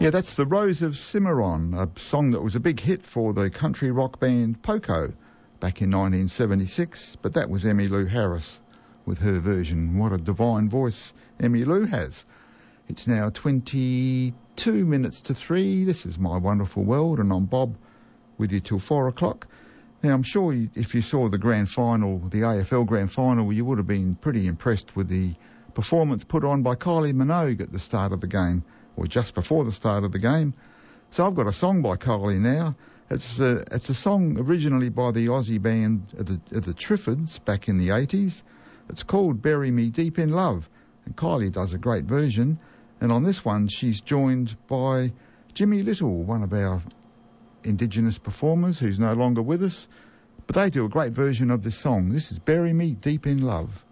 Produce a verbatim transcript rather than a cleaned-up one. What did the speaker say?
Yeah, that's The Rose of Cimarron, a song that was a big hit for the country rock band Poco back in nineteen seventy-six, but that was Emmylou Harris with her version. What a divine voice Emmylou has. It's now twenty-two minutes to three. This is My Wonderful World, and I'm Bob with you till four o'clock. Now, I'm sure you, if you saw the grand final, the A F L grand final, you would have been pretty impressed with the performance put on by Kylie Minogue at the start of the game, or just before the start of the game. So I've got a song by Kylie now. It's a, it's a song originally by the Aussie band of the, of the Triffids back in the eighties. It's called Bury Me Deep in Love, and Kylie does a great version. And on this one, she's joined by Jimmy Little, one of our Indigenous performers who's no longer with us. But they do a great version of this song. This is Bury Me Deep in Love.